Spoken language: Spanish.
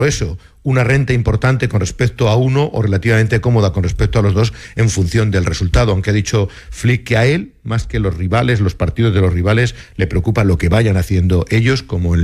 eso, una renta importante con respecto a uno o relativamente cómoda con respecto a los dos en función del resultado, aunque ha dicho Flick que a él, más que los rivales, los partidos de los rivales, le preocupa lo que vayan haciendo ellos como el